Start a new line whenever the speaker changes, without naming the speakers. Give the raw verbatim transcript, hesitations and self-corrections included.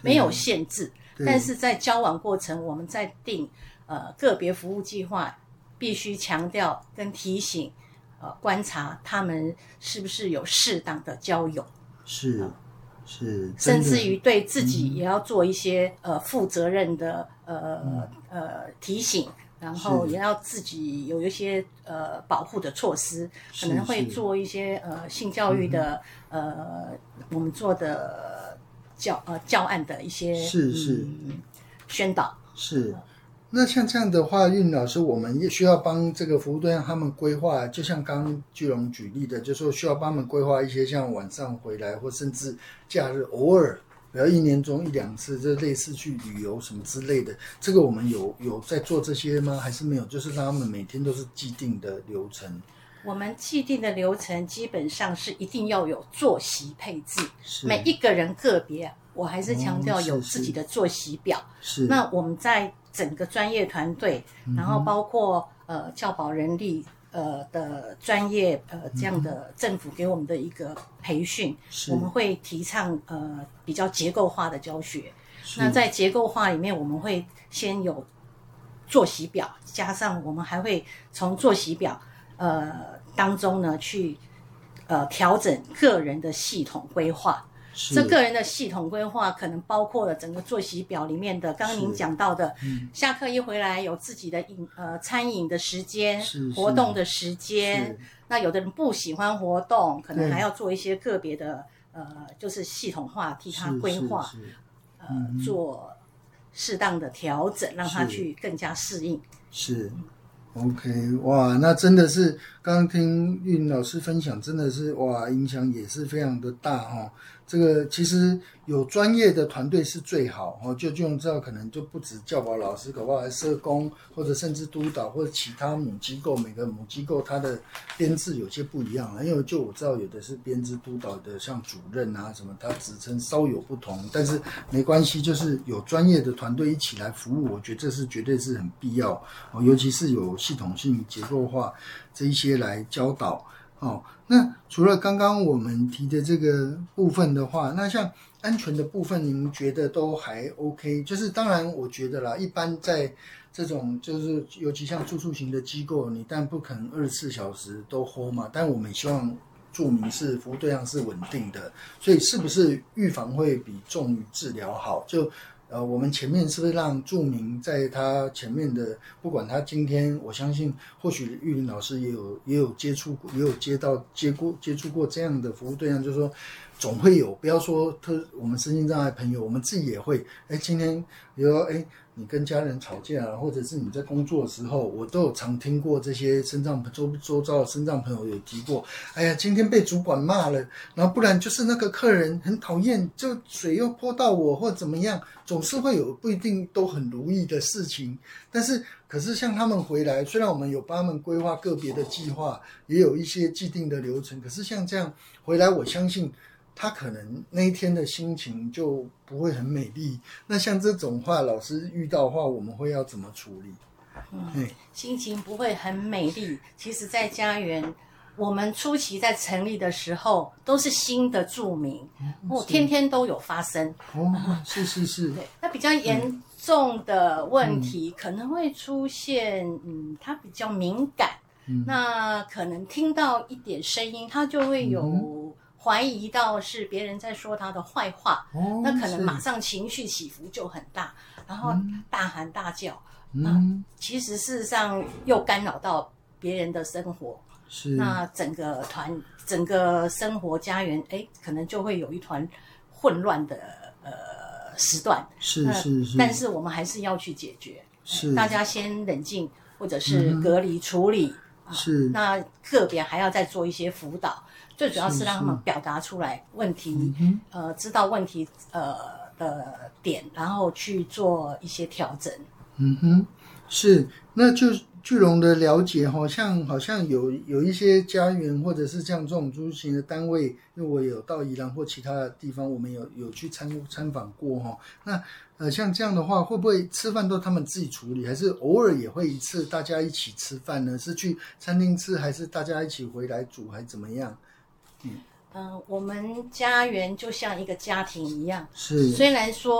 没有限制，但是在交往过程，我们在定呃个别服务计划，必须强调跟提醒，呃，观察他们是不是有适当的交友，
是是，
甚至于对自己也要做一些、嗯、呃负责任的呃、嗯、呃提醒。然后也要自己有一些呃保护的措施，可能会做一些呃性教育的、嗯、呃我们做的教呃教案的一些
是是、
嗯、宣导。
是，那像这样的话，韵老师，我们也需要帮这个服务对象他们规划，就像刚刚巨龙举例的，就说需要帮他们规划一些像晚上回来，或甚至假日偶尔。不要一年中一两次，就类似去旅游什么之类的，这个我们有有在做这些吗？还是没有？就是让他们每天都是既定的流程。
我们既定的流程基本上是一定要有作息配置，每一个人个别，我还是强调有自己的作息表。
是、哦，
那我们在整个专业团队，然后包括呃教保人力。呃的专业呃这样的政府给我们的一个培训，我们会提倡呃比较结构化的教学。那在结构化里面，我们会先有作息表，加上我们还会从作息表呃当中呢去呃调整个人的系统规划。这个人的系统规划可能包括了整个作息表里面的，刚刚您讲到的，嗯、下课一回来有自己的饮呃餐饮的时间，活动的时间。那有的人不喜欢活动，可能还要做一些个别的呃，就是系统化替他规划，呃、嗯，做适当的调整，让他去更加适应。
是。OK， 哇，那真的是刚刚听韵老师分享，真的是哇，影响也是非常的大哈、哦。这个其实有专业的团队是最好哦，就就知道可能就不止教保老师，搞不好社工或者甚至督导或者其他母机构，每个母机构它的编制有些不一样啊。因为就我知道有的是编制督导的，像主任啊什么，它职称稍有不同，但是没关系，就是有专业的团队一起来服务，我觉得这是绝对是很必要哦，尤其是有系统性结构化这一些来教导哦。那除了刚刚我们提的这个部分的话，那像安全的部分您觉得都还 OK？ 就是当然我觉得啦，一般在这种就是尤其像住宿型的机构，你当然不可能二十四小时都 hold 嘛，但我们也希望住民是服务对象是稳定的，所以是不是预防会比重于治疗好？就呃，我们前面是不是让住民在他前面的，不管他今天，我相信或许玉林老师也有也有接触过，也有接到接过接触过这样的服务对象，就是说总会有，不要说特我们身心障碍朋友，我们自己也会，哎，今天比如说哎。你跟家人吵架啊，或者是你在工作的时候，我都有常听过这些身障周周遭的身障朋友有提过，哎呀，今天被主管骂了，然后不然就是那个客人很讨厌，就水又泼到我或怎么样，总是会有不一定都很如意的事情。但是可是像他们回来，虽然我们有帮他们规划个别的计划，也有一些既定的流程，可是像这样回来，我相信他可能那一天的心情就不会很美丽。那像这种话，老师遇到的话，我们会要怎么处理？
嗯，心情不会很美丽。其实，在家园，我们初期在成立的时候，都是新的住民，哦，天天都有发生。
哦，是是是。
对，那比较严重的问题、嗯、可能会出现，嗯，他比较敏感，嗯、那可能听到一点声音，他就会有。嗯怀疑到是别人在说他的坏话、哦、那可能马上情绪起伏就很大，然后大喊大叫、嗯啊、其实事实上又干扰到别人的生活，
是
那整个团整个生活家园哎，可能就会有一团混乱的呃时段，
是是是，
但是我们还是要去解决，
是
大家先冷静或者是隔离处理、
嗯啊、是
那个别还要再做一些辅导，最主要是让他们表达出来问题，
是是
呃，知道问题呃的点，然后去做一些调整。
嗯哼，是，那就巨龙的了解，好像好像有有一些家园或者是像这种租型的单位，因为我有到宜兰或其他的地方，我们有有去参参访过哈。那呃，像这样的话，会不会吃饭都他们自己处理，还是偶尔也会一次大家一起吃饭呢？是去餐厅吃，还是大家一起回来煮，还是怎么样？
嗯、呃，我们家园就像一个家庭一样，
是，
虽然说